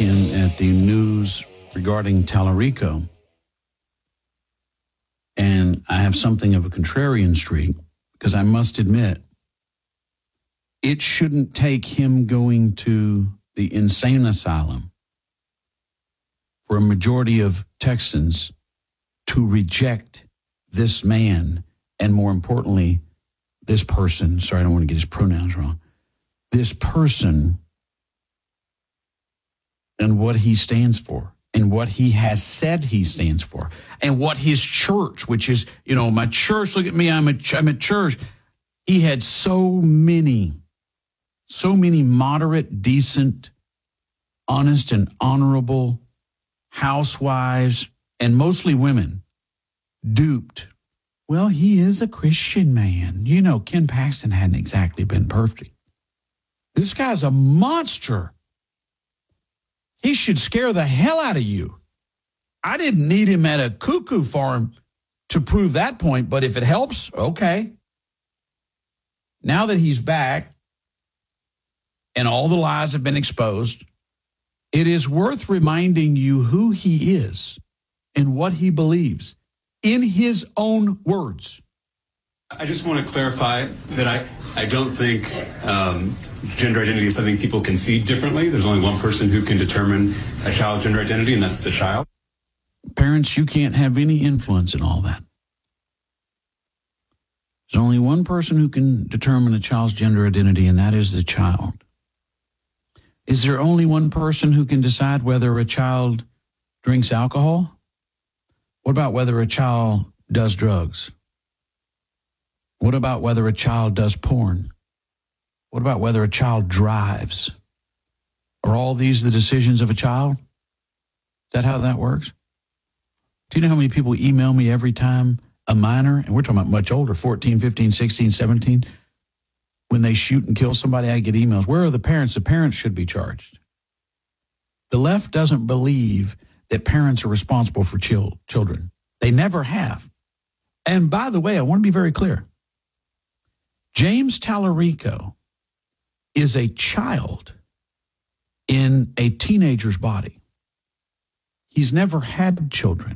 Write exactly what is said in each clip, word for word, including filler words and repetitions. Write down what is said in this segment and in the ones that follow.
Ken, at the news regarding Tallarico, and I have something of a contrarian streak, because I must admit, it shouldn't take him going to the insane asylum for a majority of Texans to reject this man, and more importantly, this person. Sorry, I don't want to get his pronouns wrong. This person and what he stands for, and what he has said he stands for, and what his church, which is, you know, my church, look at me, I'm a, I'm a church. He had so many, so many moderate, decent, honest, and honorable housewives, and mostly women, duped. Well, he is a Christian man. You know, Ken Paxton hadn't exactly been perfect. This guy's a monster. He should scare the hell out of you. I didn't need him at a cuckoo farm to prove that point, but if it helps, okay. Now that he's back and all the lies have been exposed, it is worth reminding you who he is and what he believes in his own words. I just want to clarify that I, I don't think um, gender identity is something people can see differently. There's only one person who can determine a child's gender identity, and that's the child. Parents, you can't have any influence in all that. There's only one person who can determine a child's gender identity, and that is the child. Is there only one person who can decide whether a child drinks alcohol? What about whether a child does drugs? What about whether a child does porn? What about whether a child drives? Are all these the decisions of a child? Is that how that works? Do you know how many people email me every time a minor, and we're talking about much older, fourteen, fifteen, sixteen, seventeen, when they shoot and kill somebody, I get emails. Where are the parents? The parents should be charged. The left doesn't believe that parents are responsible for chil- children. They never have. And by the way, I want to be very clear. James Tallarico is a child in a teenager's body. He's never had children.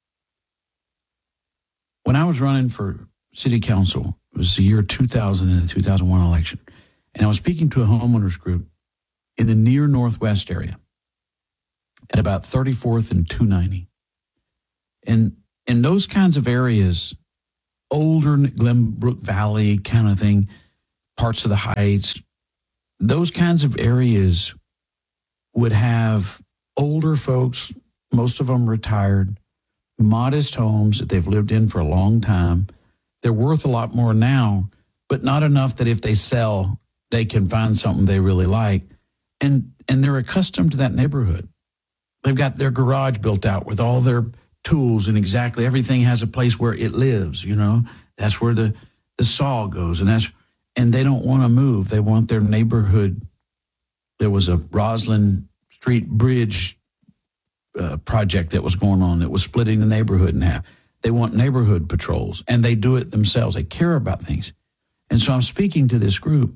When I was running for city council, it was the year two thousand in the two thousand one election, and I was speaking to a homeowners group in the near northwest area at about thirty-fourth and two ninety. And in those kinds of areas, older Glenbrook Valley kind of thing, parts of the Heights, those kinds of areas would have older folks, most of them retired, modest homes that they've lived in for a long time. They're worth a lot more now, but not enough that if they sell, they can find something they really like. And and they're accustomed to that neighborhood. They've got their garage built out with all their tools, and exactly everything has a place where it lives, you know. That's where the, the saw goes, and that's and they don't want to move. They want their neighborhood. There was a Roslyn Street Bridge uh, project that was going on that was splitting the neighborhood in half. They want neighborhood patrols, and they do it themselves. They care about things. And so I'm speaking to this group,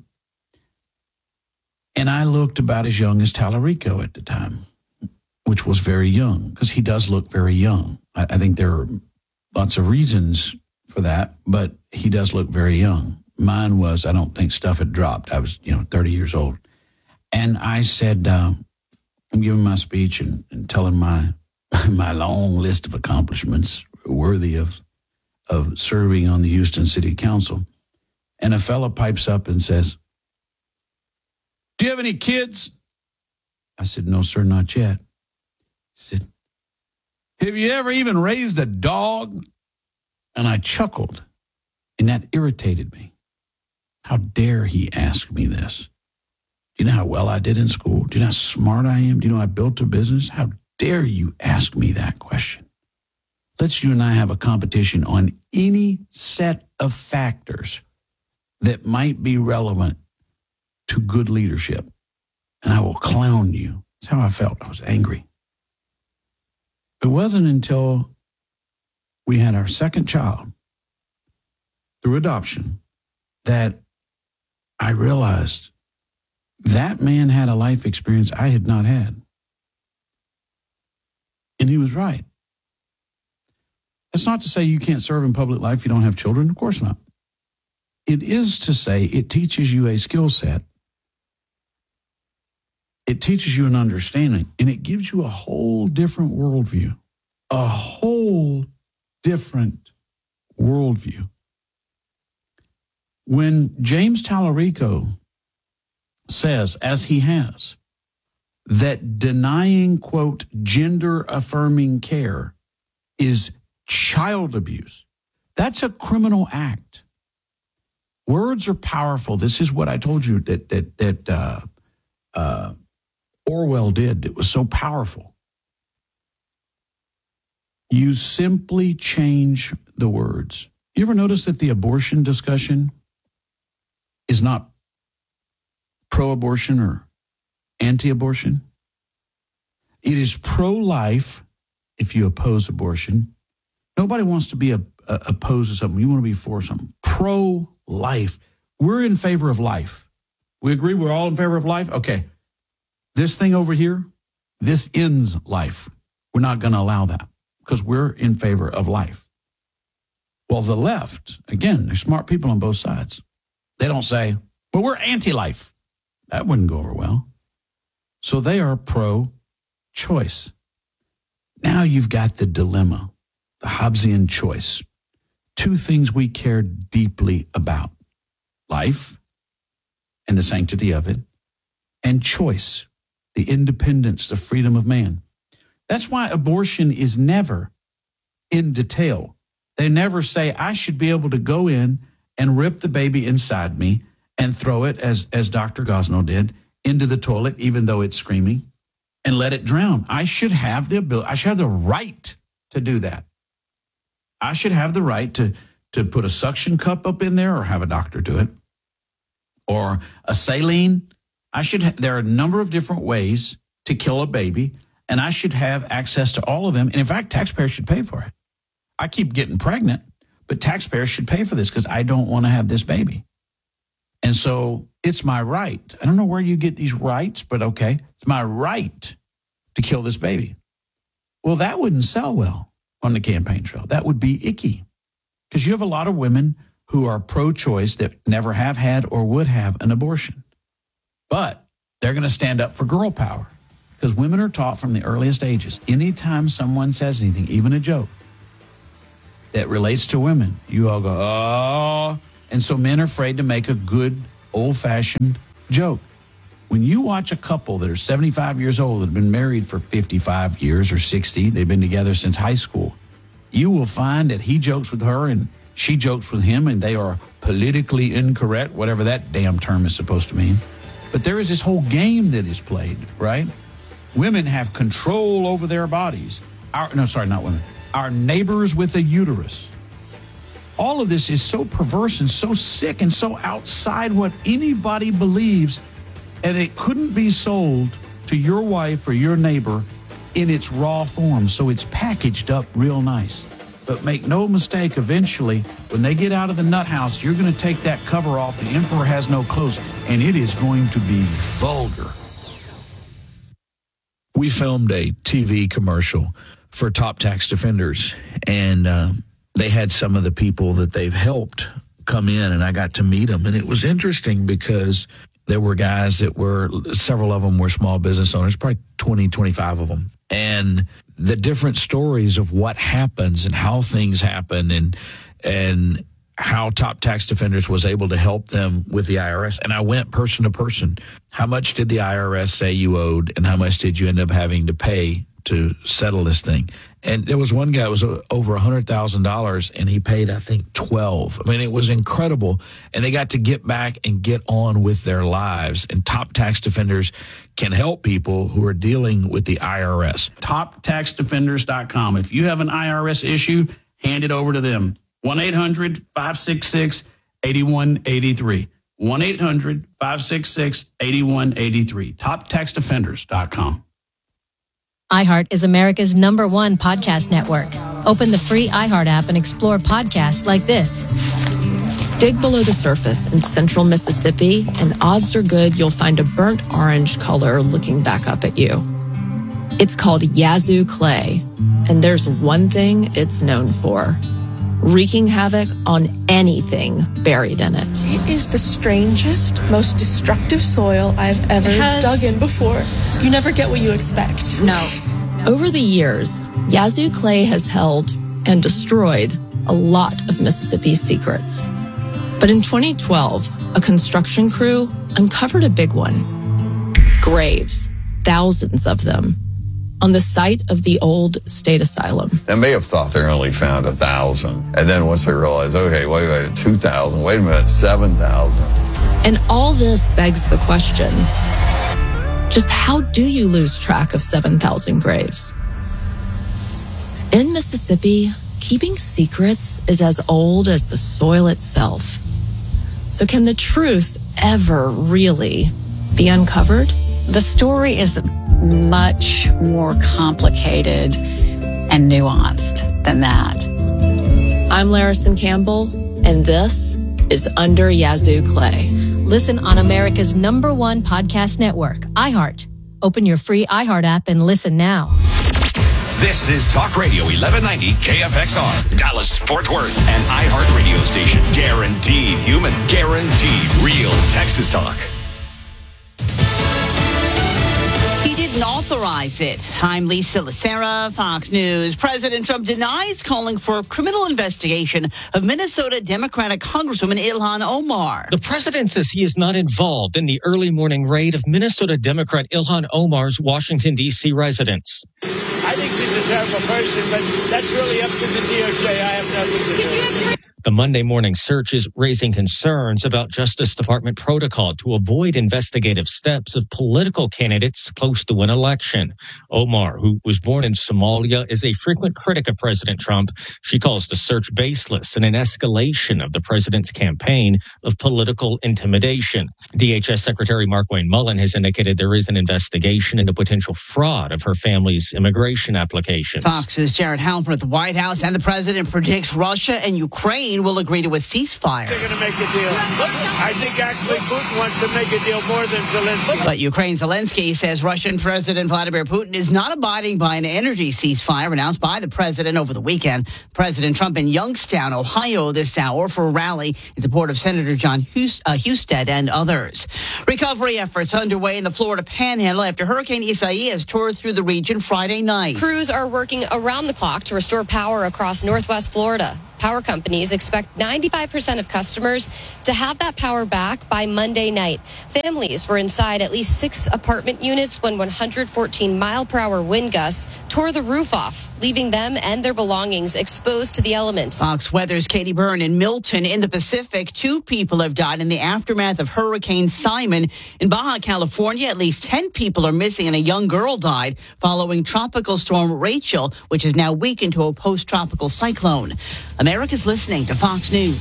and I looked about as young as Tallarico at the time, which was very young, because he does look very young. I, I think there are lots of reasons for that, but he does look very young. Mine was, I don't think stuff had dropped. I was, you know, thirty years old. And I said, uh, I'm giving my speech and, and telling my my long list of accomplishments worthy of of serving on the Houston City Council. And a fella pipes up and says, "Do you have any kids?" I said, "No, sir, not yet." He said, "Have you ever even raised a dog?" And I chuckled, and that irritated me. How dare he ask me this? Do you know how well I did in school? Do you know how smart I am? Do you know I built a business? How dare you ask me that question? Let's you and I have a competition on any set of factors that might be relevant to good leadership, and I will clown you. That's how I felt. I was angry. It wasn't until we had our second child through adoption that I realized that man had a life experience I had not had. he was right. That's not to say you can't serve in public life if you don't have children. Of course not. It is to say it teaches you a skill set. It teaches you an understanding, and it gives you a whole different worldview. A whole different worldview. When James Tallarico says, as he has, that denying, quote, gender-affirming care is child abuse, that's a criminal act. Words are powerful. This is what I told you that that that uh, uh, Orwell did. It was so powerful. You simply change the words. You ever notice that the abortion discussion is not pro-abortion or anti-abortion? It is pro-life if you oppose abortion. Nobody wants to be a, a, opposed to something. You want to be for something. Pro-life. We're in favor of life. We agree we're all in favor of life? Okay. This thing over here, this ends life. We're not going to allow that because we're in favor of life. Well, the left, again, there's smart people on both sides. They don't say, well, we're anti-life. That wouldn't go over well. So they are pro-choice. Now you've got the dilemma, the Hobbesian choice. Two things we care deeply about: life and the sanctity of it, and choice, the independence, the freedom of man. That's why abortion is never in detail. They never say, I should be able to go in and rip the baby inside me and throw it, as, as Doctor Gosnell did, into the toilet, even though it's screaming, and let it drown. I should have the ability, I should have the right to do that. I should have the right to, to put a suction cup up in there or have a doctor do it, or a saline. I should. Ha- there are a number of different ways to kill a baby, and I should have access to all of them. And in fact, taxpayers should pay for it. I keep getting pregnant, but taxpayers should pay for this because I don't want to have this baby. And so it's my right. I don't know where you get these rights, but okay, it's my right to kill this baby. Well, that wouldn't sell well on the campaign trail. That would be icky because you have a lot of women who are pro-choice that never have had or would have an abortion. But they're going to stand up for girl power because women are taught from the earliest ages. Anytime someone says anything, even a joke, that relates to women, you all go, oh. And so men are afraid to make a good old-fashioned joke. When you watch a couple that are seventy-five years old that have been married for fifty-five years or sixty, they've been together since high school, you will find that he jokes with her and she jokes with him, and they are politically incorrect, whatever that damn term is supposed to mean. But there is this whole game that is played, right? Women have control over their bodies. Our, no, sorry, not women. Our neighbors with a uterus. All of this is so perverse and so sick and so outside what anybody believes, and it couldn't be sold to your wife or your neighbor in its raw form, so it's packaged up real nice. But make no mistake, eventually, when they get out of the nut house, you're going to take that cover off. The emperor has no clothes, and it is going to be vulgar. We filmed a T V commercial for Top Tax Defenders, and uh, they had some of the people that they've helped come in, and I got to meet them. And it was interesting because there were guys that were, several of them were small business owners, probably twenty, twenty-five of them. And the different stories of what happens and how things happen, and and how Top Tax Defenders was able to help them with the I R S. And I went person to person. How much did the I R S say you owed, and how much did you end up having to pay to settle this thing? And there was one guy that was over one hundred thousand dollars, and he paid, I think, twelve. I mean, it was incredible. And they got to get back and get on with their lives. And Top Tax Defenders can help people who are dealing with the I R S. top tax defenders dot com. If you have an I R S issue, hand it over to them. one eight hundred five six six eight one eight three. one eight hundred five six six eight one eight three. top tax defenders dot com. iHeart is America's number one podcast network. Open the free iHeart app and explore podcasts like this. Dig below the surface in central Mississippi, and odds are good you'll find a burnt orange color looking back up at you. It's called Yazoo clay, and there's one thing it's known for: wreaking havoc on anything buried in it. It is the strangest, most destructive soil I've ever has... dug in before. You never get what you expect. No. Over the years, Yazoo clay has held and destroyed a lot of Mississippi's secrets. But in twenty twelve, a construction crew uncovered a big one. Graves, thousands of them, on the site of the old state asylum. They may have thought they only found a thousand. And then once they realized, okay, wait, wait, two thousand, wait a minute, seven thousand. And all this begs the question, just how do you lose track of seven thousand graves? In Mississippi, keeping secrets is as old as the soil itself. So can the truth ever really be uncovered? The story is much more complicated and nuanced than that. I'm Larison Campbell, and this is Under Yazoo Clay. Listen on America's number one podcast network, iHeart. Open your free iHeart app and listen now. This is Talk Radio eleven ninety K F X R, Dallas, Fort Worth, an iHeart radio station. Guaranteed human, guaranteed real Texas talk. He didn't authorize it. I'm Lisa Lacera, Fox News. President Trump denies calling for a criminal investigation of Minnesota Democratic Congresswoman Ilhan Omar. The president says he is not involved in the early morning raid of Minnesota Democrat Ilhan Omar's Washington, D C residence. I think she's a terrible person, but that's really up to the D O J. I have nothing to do. The Monday morning search is raising concerns about Justice Department protocol to avoid investigative steps of political candidates close to an election. Omar, who was born in Somalia, is a frequent critic of President Trump. She calls the search baseless and an escalation of the president's campaign of political intimidation. D H S Secretary Markwayne Mullin has indicated there is an investigation into potential fraud of her family's immigration applications. Fox's Jared Halper at the White House, and the president predicts Russia and Ukraine will agree to a ceasefire. They're going to make a deal. I think actually Putin wants to make a deal more than Zelensky. But Ukraine's Zelensky says Russian President Vladimir Putin is not abiding by an energy ceasefire announced by the president over the weekend. President Trump in Youngstown, Ohio this hour for a rally in support of Senator John Husted and others. Recovery efforts underway in the Florida Panhandle after Hurricane Isaias tore through the region Friday night. Crews are working around the clock to restore power across Northwest Florida. Power companies expect ninety-five percent of customers to have that power back by Monday night. Families were inside at least six apartment units when one hundred fourteen mile per hour wind gusts tore the roof off, leaving them and their belongings exposed to the elements. Fox Weather's Katie Byrne in Milton in the Pacific. Two people have died in the aftermath of Hurricane Simon. In Baja California, at least ten people are missing and a young girl died following Tropical Storm Rachel, which is now weakened to a post-tropical cyclone. America's listening to Fox News.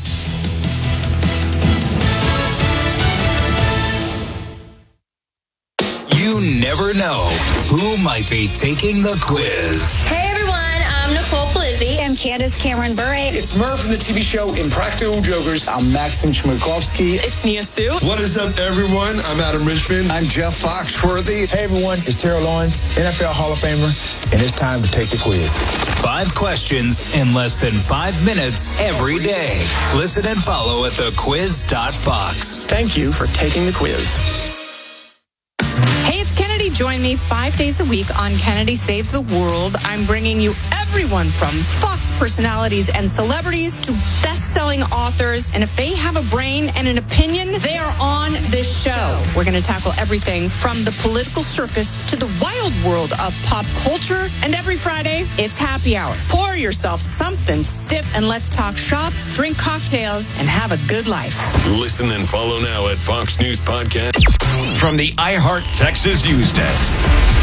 You never know who might be taking the quiz. Hey everyone, I'm Nicole Plizzi. I'm Candace Cameron Bure. It's Murph from the T V show Impractical Jokers. I'm Maxim Chmerkovsky. It's Nia Sue. What is up, everyone? I'm Adam Richmond. I'm Jeff Foxworthy. Hey everyone, it's Terrell Owens, N F L Hall of Famer, and it's time to take the quiz. Five questions in less than five minutes every day. Listen and follow at the quiz dot fox. Thank you for taking the quiz. Hey, it's Kennedy. Join me five days a week on Kennedy Saves the World. I'm bringing you everyone from Fox personalities and celebrities to best-selling authors. And if they have a brain and an opinion, they are on this show. We're going to tackle everything from the political circus to the wild world of pop culture. And every Friday, it's happy hour. Pour yourself something stiff and let's talk shop, drink cocktails, and have a good life. Listen and follow now at Fox News Podcast. From the iHeart Texas News Desk.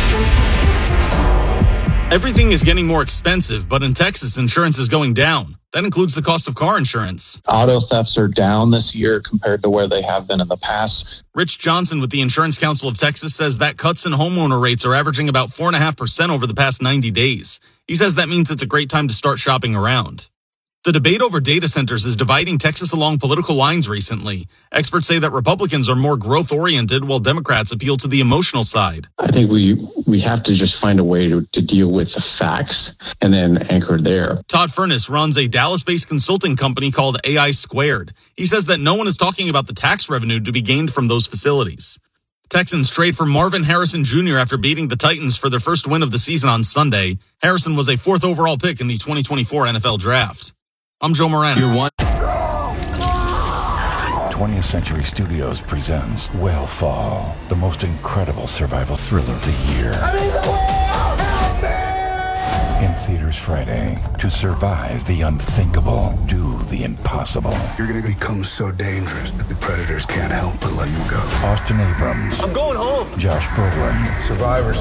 Everything is getting more expensive, but in Texas, insurance is going down. That includes the cost of car insurance. Auto thefts are down this year compared to where they have been in the past. Rich Johnson with the Insurance Council of Texas says that cuts in homeowner rates are averaging about four point five percent over the past ninety days. He says that means it's a great time to start shopping around. The debate over data centers is dividing Texas along political lines recently. Experts say that Republicans are more growth-oriented while Democrats appeal to the emotional side. I think we we have to just find a way to, to deal with the facts and then anchor there. Todd Furness runs a Dallas-based consulting company called A I Squared. He says that no one is talking about the tax revenue to be gained from those facilities. Texans trade for Marvin Harrison Junior after beating the Titans for their first win of the season on Sunday. Harrison was a fourth overall pick in the twenty twenty-four N F L Draft. I'm Joe Moran. You're one. twentieth Century Studios presents Whale Fall, the most incredible survival thriller of the year. I need the whale! Help me! In theaters Friday. To survive the unthinkable, do the impossible. You're going to become so dangerous that the predators can't help but let you go. Austin Abrams. I'm going home. Josh Brolin. Survivors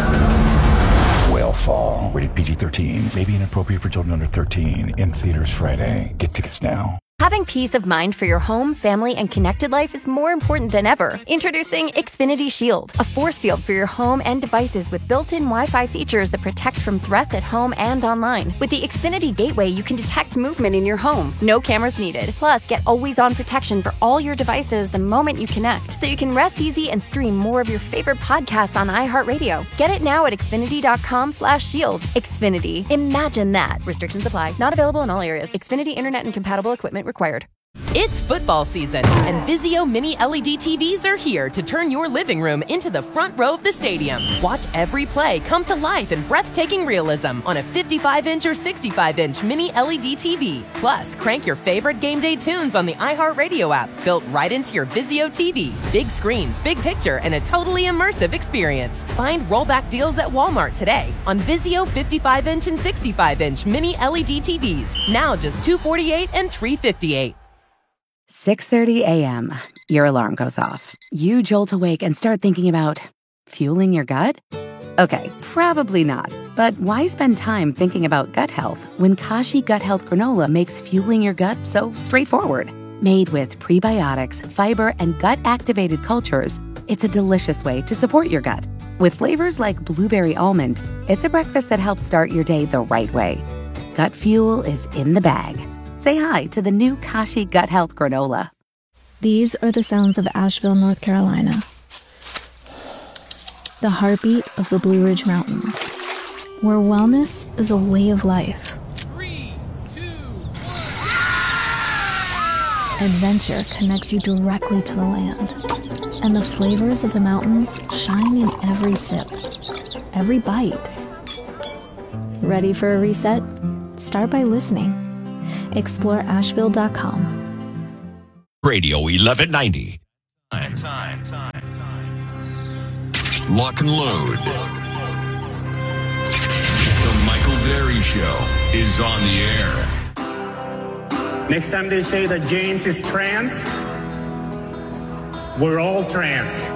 survive. Whale Fall. Rated P G thirteen. May be inappropriate for children under thirteen. In theaters Friday. Get tickets now. Having peace of mind for your home, family, and connected life is more important than ever. Introducing Xfinity Shield, a force field for your home and devices with built-in Wi-Fi features that protect from threats at home and online. With the Xfinity Gateway, you can detect movement in your home. No cameras needed. Plus, get always-on protection for all your devices the moment you connect, so you can rest easy and stream more of your favorite podcasts on iHeartRadio. Get it now at Xfinity.com slash shield. Xfinity. Imagine that. Restrictions apply. Not available in all areas. Xfinity Internet and compatible equipment required. It's football season, and Vizio Mini L E D T Vs are here to turn your living room into the front row of the stadium. Watch every play come to life in breathtaking realism on a fifty-five inch or sixty-five inch Mini L E D T V. Plus, crank your favorite game day tunes on the iHeartRadio app, built right into your Vizio T V. Big screens, big picture, and a totally immersive experience. Find rollback deals at Walmart today on Vizio fifty-five inch and sixty-five inch Mini L E D T Vs. Now just two hundred forty-eight dollars and three hundred fifty-eight dollars. six thirty a.m. Your alarm goes off. You jolt awake and start thinking about fueling your gut? Okay, probably not. But why spend time thinking about gut health when Kashi Gut Health Granola makes fueling your gut so straightforward? Made with prebiotics, fiber, and gut-activated cultures, it's a delicious way to support your gut. With flavors like blueberry almond, it's a breakfast that helps start your day the right way. Gut fuel is in the bag. Say hi to the new Kashi Gut Health Granola. These are the sounds of Asheville, North Carolina. The heartbeat of the Blue Ridge Mountains, where wellness is a way of life. Three, two, one. Adventure connects you directly to the land, and the flavors of the mountains shine in every sip, every bite. Ready for a reset? Start by listening. Explore Asheville dot com. Radio eleven ninety. Time, time, time, time. Lock and load. The Michael Berry Show is on the air. Next time they say that James is trans, we're all trans.